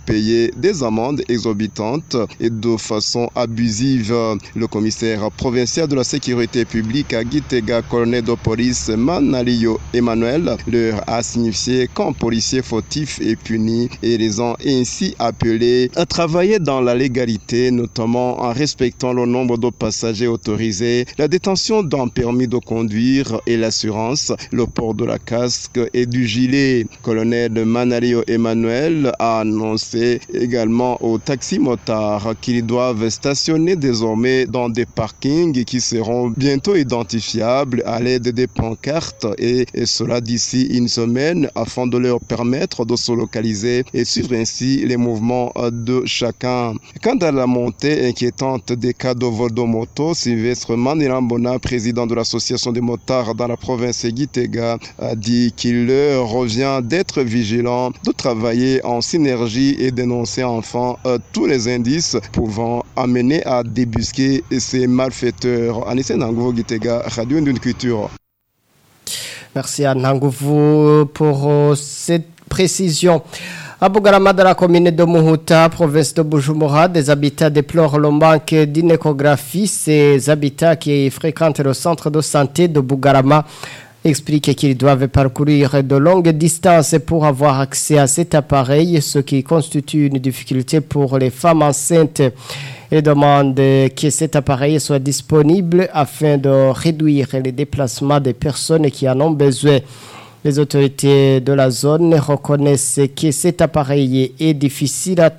payer des amendes exorbitantes et de façon abusive. Le commissaire provincial de la sécurité publique à Gitega, colonel de police Manalio Emmanuel, leur a signifié qu'un policier fautif est puni et les ont ainsi appelés à travailler dans la légalité, notamment en respectant le nombre de passagers autorisés, la détention d'un permis de conduire et l'assurance, le port de la casque et du gilet. Colonel Manalio Emmanuel a annoncé également aux taximotards qu'ils doivent stationner désormais dans des parkings qui seront bientôt identifiables à l'aide des pancartes et cela d'ici une semaine afin de leur permettre de se localiser et suivre ainsi les mouvements de chacun. Quant à la montée inquiétante des cas de vol de moto, Sylvestre Manirambona, président de l'association des motards dans la province de Gitega, a dit qu'il leur revient d'être vigilants, de travailler en synergie et dénoncer enfin tous les indices pouvant amener à débusquer ces malfaiteurs. Anissé Nangovo Gitega, Radio Indune Culture. Merci à Nangovo pour cette précision. À Bugarama, dans la commune de Muhuta, province de Bujumbura, des habitants déplorent le manque d'une échographie. Ces habitants qui fréquentent le centre de santé de Bugarama expliquent qu'ils doivent parcourir de longues distances pour avoir accès à cet appareil, ce qui constitue une difficulté pour les femmes enceintes. Ils demandent que cet appareil soit disponible afin de réduire les déplacements des personnes qui en ont besoin. Les autorités de la zone reconnaissent que cet appareil est difficile à